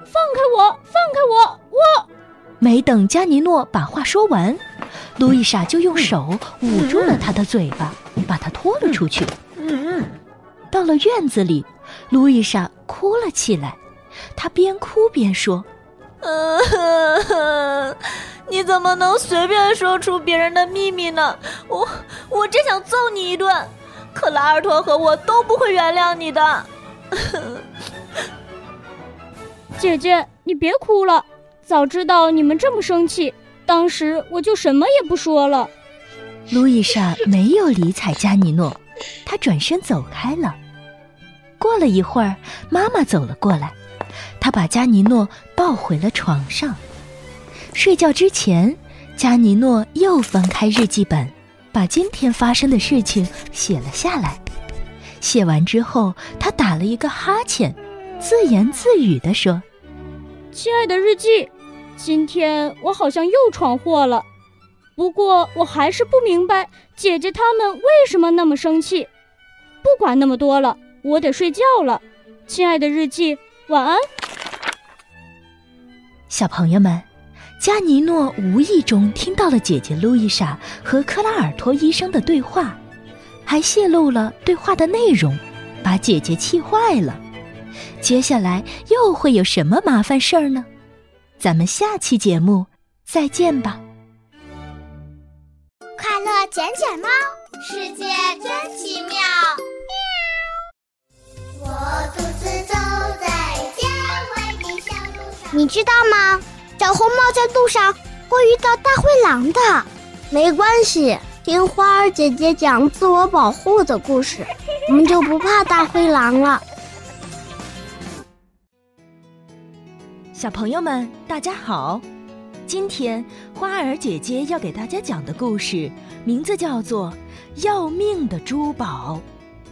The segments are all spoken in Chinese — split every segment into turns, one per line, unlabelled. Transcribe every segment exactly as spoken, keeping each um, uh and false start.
开我，放开我，我……
没等加尼诺把话说完，路易莎就用手捂住了他的嘴巴，把他拖了出去。到了院子里，路易莎哭了起来，她边哭边说：
呃，你怎么能随便说出别人的秘密呢？我我真想揍你一顿，可拉尔托和我都不会原谅你的。
姐姐，你别哭了，早知道你们这么生气，当时我就什么也不说了。
路易莎没有理睬加尼诺，她转身走开了。过了一会儿，妈妈走了过来，她把加尼诺抱回了床上。睡觉之前，加尼诺又翻开日记本，把今天发生的事情写了下来。写完之后，他打了一个哈欠，自言自语地说：
亲爱的日记，今天我好像又闯祸了，不过我还是不明白姐姐她们为什么那么生气。不管那么多了，我得睡觉了。亲爱的日记，晚安。
小朋友们，加尼诺无意中听到了姐姐路易莎和克拉尔托医生的对话，还泄露了对话的内容，把姐姐气坏了。接下来又会有什么麻烦事儿呢？咱们下期节目再见吧。
快乐捡捡猫，世界真奇妙。我独自走在郊外的小路上。你知道吗？小红帽在路上会遇到大灰狼的。没关系，听花儿姐姐讲自我保护的故事，我们就不怕大灰狼了。
小朋友们，大家好！今天花儿姐姐要给大家讲的故事，名字叫做《要命的珠宝》。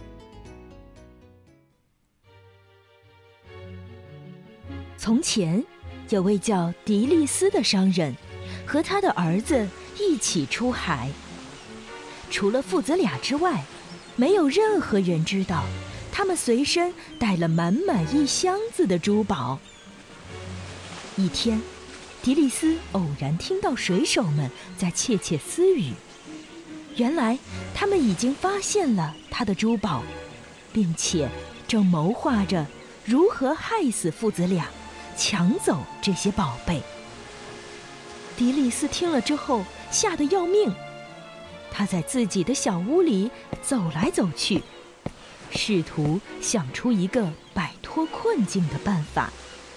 从前，有位叫迪利斯的商人，和他的儿子一起出海。除了父子俩之外，没有任何人知道，他们随身带了满满一箱子的珠宝。一天，迪利斯偶然听到水手们在窃窃私语，原来他们已经发现了他的珠宝，并且正谋划着如何害死父子俩，抢走这些宝贝。迪利斯听了之后吓得要命，他在自己的小屋里走来走去，试图想出一个摆脱困境的办法。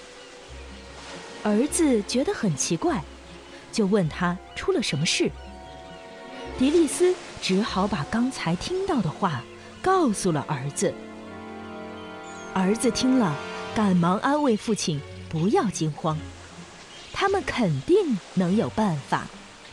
儿子觉得很奇怪，就问他出了什么事。迪利斯只好把刚才听到的话告诉了儿子。儿子听了，赶忙安慰父亲不要惊慌，他们肯定能有办法。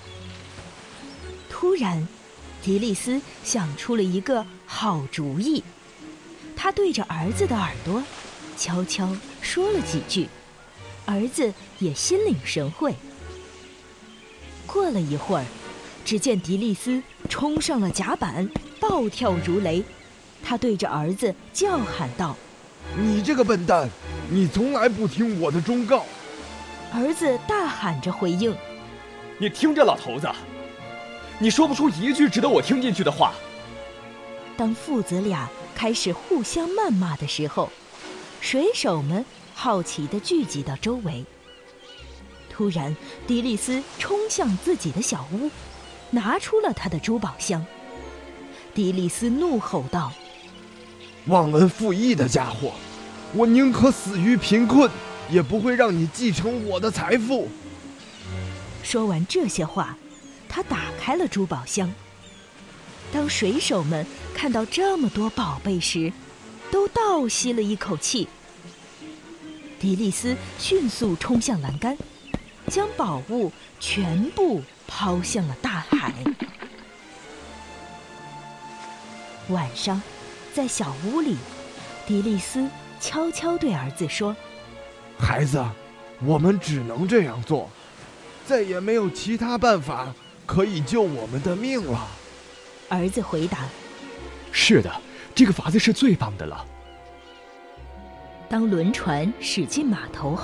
突然，迪利斯想出了一个好主意，他对着儿子的耳朵悄悄说了几句，儿子也心领神会。过了一会儿，只见迪利斯冲上了甲板，暴跳如雷。他对着儿子叫喊道：
你这个笨蛋，你从来不听我的忠告。
儿子大喊着回应：
你听着，老头子，你说不出一句值得我听进去的话。
当父子俩开始互相谩骂的时候，水手们好奇地聚集到周围。突然，迪利斯冲向自己的小屋，拿出了他的珠宝箱。迪利斯怒吼道：
忘恩负义的家伙，我宁可死于贫困，也不会让你继承我的财富。
说完这些话，他打开了珠宝箱。当水手们看到这么多宝贝时，都倒吸了一口气。迪利斯迅速冲向栏杆，将宝物全部抛向了大海。晚上，在小屋里，迪利斯悄悄对儿子说：
孩子，我们只能这样做，再也没有其他办法可以救我们的命了。
儿子回答：
是的，这个法子是最棒的了。
当轮船驶进码头后，